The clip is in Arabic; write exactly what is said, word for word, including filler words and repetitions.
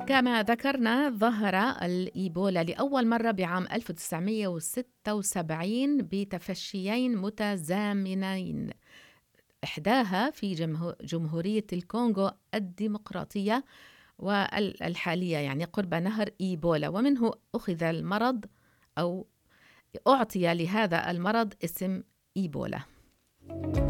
كما ذكرنا ظهر الإيبولا لأول مرة بعام ألف وتسعمئة وستة وسبعين بتفشيين متزامنين، إحداها في جمهو- جمهورية الكونغو الديمقراطية والحالية يعني قرب نهر إيبولا، ومنه أخذ المرض أو أعطي لهذا المرض اسم إيبولا.